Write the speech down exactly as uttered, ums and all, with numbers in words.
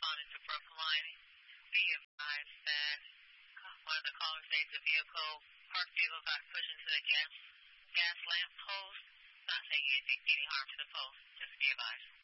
responding to Brookline. Be advised that one of the callers says the vehicle, parked vehicle got pushed into the gas, gas lamp post. Not saying anything, any harm to the post. Just be advised.